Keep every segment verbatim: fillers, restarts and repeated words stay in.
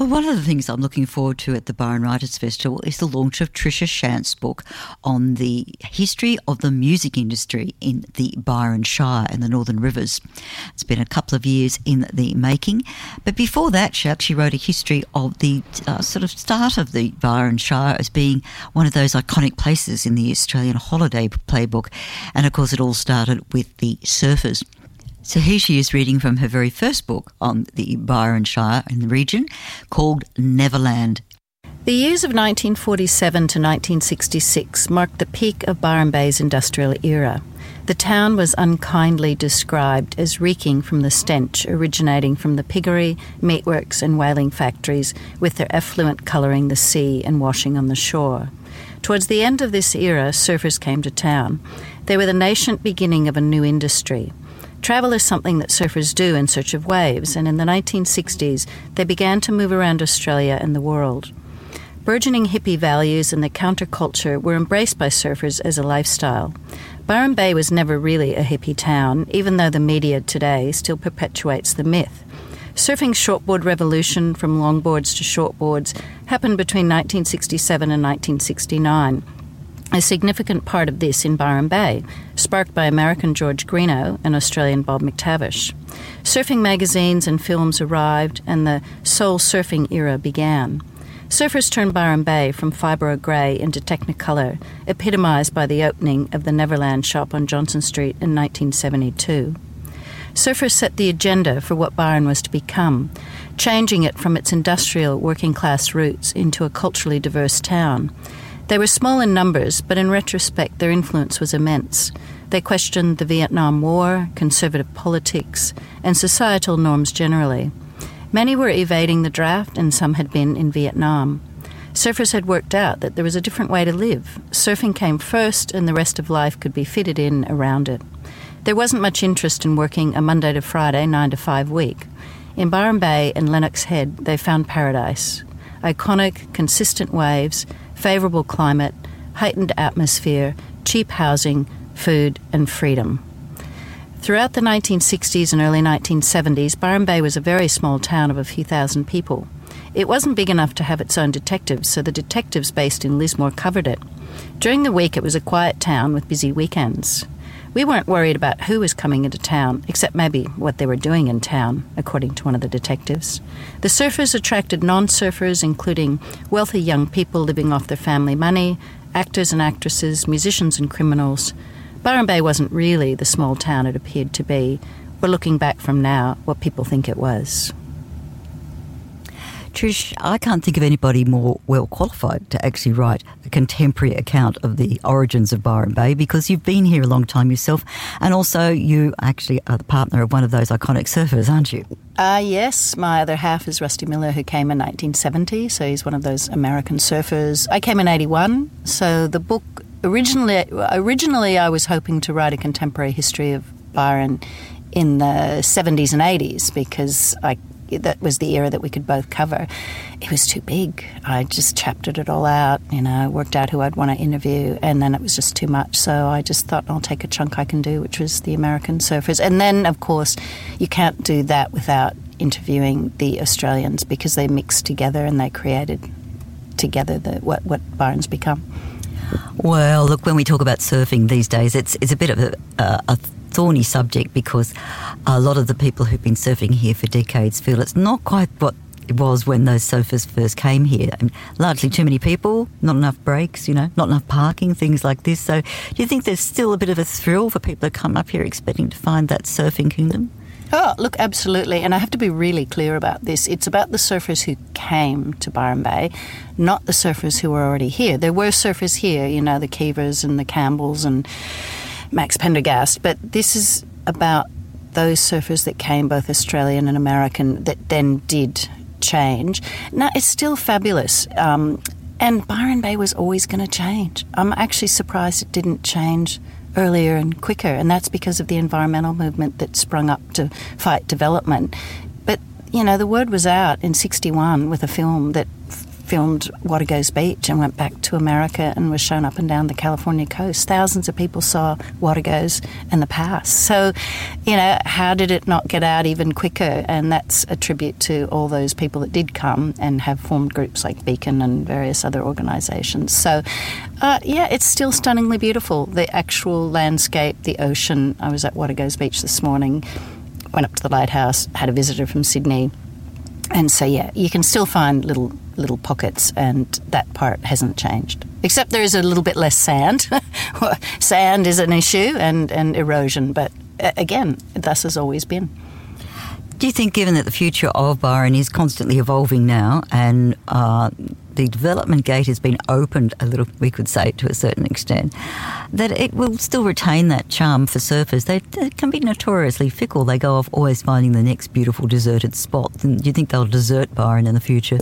Well, one of the things I'm looking forward to at the Byron Writers Festival is the launch of Tricia Shant's book on the history of the music industry in the Byron Shire and the Northern Rivers. It's been a couple of years in the making, but before that, she actually wrote a history of the uh, sort of start of the Byron Shire as being one of those iconic places in the Australian holiday playbook, and of course it all started with the surfers. So here she is reading from her very first book on the Byron Shire and the region, called Neverland. The years of nineteen forty-seven to nineteen sixty-six marked the peak of Byron Bay's industrial era. The town was unkindly described as reeking from the stench originating from the piggery, meatworks and whaling factories, with their effluent colouring the sea and washing on the shore. Towards the end of this era, surfers came to town. They were the nascent beginning of a new industry. Travel is something that surfers do in search of waves, and in the nineteen sixties they began to move around Australia and the world. Burgeoning hippie values and the counterculture were embraced by surfers as a lifestyle. Byron Bay was never really a hippie town, even though the media today still perpetuates the myth. Surfing's shortboard revolution from longboards to shortboards happened between nineteen sixty-seven and nineteen sixty-nine. A significant part of this in Byron Bay, sparked by American George Greenough and Australian Bob McTavish. Surfing magazines and films arrived, and the soul surfing era began. Surfers turned Byron Bay from fibro grey into technicolor, epitomised by the opening of the Neverland shop on Johnson Street in nineteen seventy-two. Surfers set the agenda for what Byron was to become, changing it from its industrial working-class roots into a culturally diverse town. They were small in numbers, but in retrospect their influence was immense. They questioned the Vietnam War, conservative politics, and societal norms generally. Many were evading the draft, and some had been in Vietnam. Surfers had worked out that there was a different way to live. Surfing came first, and the rest of life could be fitted in around it. There wasn't much interest in working a Monday to Friday, nine to five week. In Byron Bay and Lennox Head, they found paradise. Iconic, consistent waves, favourable climate, heightened atmosphere, cheap housing, food and freedom. Throughout the nineteen sixties and early nineteen seventies, Byron Bay was a very small town of a few thousand people. It wasn't big enough to have its own detectives, so the detectives based in Lismore covered it. During the week it was a quiet town with busy weekends. We weren't worried about who was coming into town, except maybe what they were doing in town, according to one of the detectives. The surfers attracted non-surfers, including wealthy young people living off their family money, actors and actresses, musicians and criminals. Byron Bay wasn't really the small town it appeared to be, or looking back from now, what people think it was. Trish, I can't think of anybody more well qualified to actually write a contemporary account of the origins of Byron Bay, because you've been here a long time yourself, and also you actually are the partner of one of those iconic surfers, aren't you? Uh, yes, my other half is Rusty Miller, who came in nineteen seventy, so he's one of those American surfers. I came in eighty-one, so the book, originally, originally I was hoping to write a contemporary history of Byron in the seventies and eighties, because I that was the era that we could both cover. It was too big. I just chaptered it all out, you know, worked out who I'd want to interview, and then it was just too much. So I just thought, I'll take a chunk I can do, which was the American surfers. And then, of course, you can't do that without interviewing the Australians, because they mixed together and they created together the, what, what Byron's become. Well, look, when we talk about surfing these days, it's it's a bit of a, a, a thorny subject, because a lot of the people who've been surfing here for decades feel it's not quite what it was when those surfers first came here. And largely too many people, not enough breaks, you know, not enough parking, things like this. So do you think there's still a bit of a thrill for people to come up here expecting to find that surfing kingdom? Oh, look, absolutely. And I have to be really clear about this. It's about the surfers who came to Byron Bay, not the surfers who were already here. There were surfers here, you know, the Keevers and the Campbells and Max Pendergast, but this is about those surfers that came, both Australian and American, that then did change. Now, it's still fabulous, um, and Byron Bay was always going to change. I'm actually surprised it didn't change earlier and quicker, and that's because of the environmental movement that sprung up to fight development. But, you know, the word was out in sixty-one with a film that filmed Water Goes Beach and went back to America and was shown up and down the California coast. Thousands of people saw Water Goes in the past. So, you know, how did it not get out even quicker? And that's a tribute to all those people that did come and have formed groups like Beacon and various other organisations. So, uh, yeah, it's still stunningly beautiful. The actual landscape, the ocean. I was at Water Goes Beach this morning, went up to the lighthouse, had a visitor from Sydney. And so, yeah, you can still find little little pockets, and that part hasn't changed. Except there is a little bit less sand. Sand is an issue, and, and erosion. But, uh, again, thus has always been. Do you think, given that the future of Byron is constantly evolving now and uh, the development gate has been opened a little, we could say, to a certain extent, that it will still retain that charm for surfers? They, they can be notoriously fickle. They go off always finding the next beautiful deserted spot. And do you think they'll desert Byron in the future?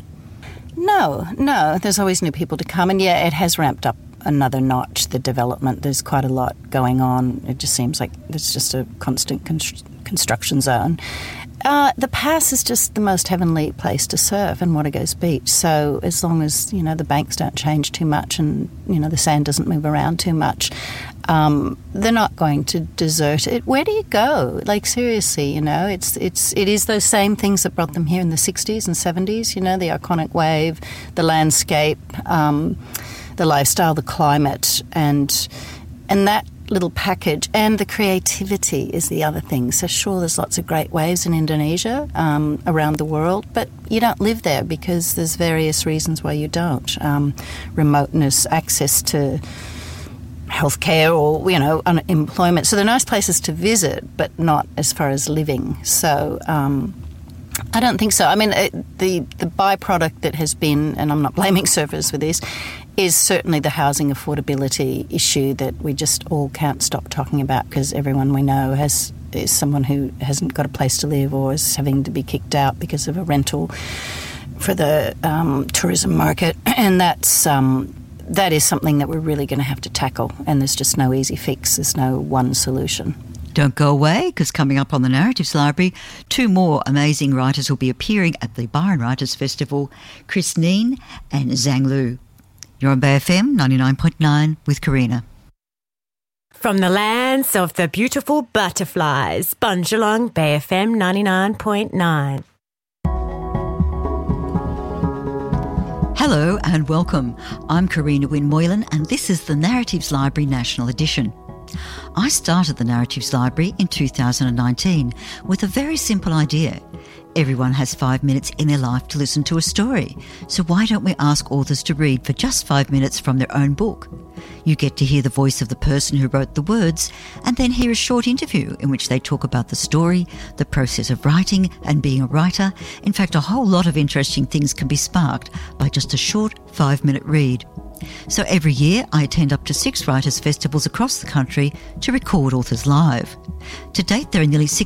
No, no. There's always new people to come. And, yeah, it has ramped up another notch, the development. There's quite a lot going on. It just seems like it's just a constant const- construction zone. Uh, the Pass is just the most heavenly place to surf in Water Goes Beach. So as long as, you know, the banks don't change too much and, you know, the sand doesn't move around too much, um, they're not going to desert it. Where do you go? Like, seriously, you know, it's it's it is those same things that brought them here in the sixties and seventies, you know, the iconic wave, the landscape, um, the lifestyle, the climate, and and that little package, and the creativity is the other thing. So sure, there's lots of great waves in Indonesia, um, around the world, but you don't live there because there's various reasons why you don't. Um, remoteness, access to healthcare, or, you know, unemployment. So they're nice places to visit, but not as far as living. So um, I don't think so. I mean, it, the, the byproduct that has been, and I'm not blaming surfers for this, is certainly the housing affordability issue that we just all can't stop talking about, because everyone we know has is someone who hasn't got a place to live or is having to be kicked out because of a rental for the um, tourism market. And that's um, that is something that we're really going to have to tackle, and there's just no easy fix. There's no one solution. Don't go away, because coming up on the Narratives Library, two more amazing writers will be appearing at the Byron Writers Festival, Chris Neen and Zhang Lu. You're on Bay F M ninety-nine point nine with Karina. From the lands of the beautiful butterflies, Bunjalong, Bay F M ninety-nine point nine. Hello and welcome. I'm Karina Wynne Moylan, and this is the Narratives Library National Edition. I started the Narratives Library in two thousand nineteen with a very simple idea. Everyone has five minutes in their life to listen to a story, so why don't we ask authors to read for just five minutes from their own book? You get to hear the voice of the person who wrote the words, and then hear a short interview in which they talk about the story, the process of writing and being a writer. In fact, a whole lot of interesting things can be sparked by just a short five-minute read. So every year I attend up to six writers' festivals across the country to record authors live. To date, there are nearly six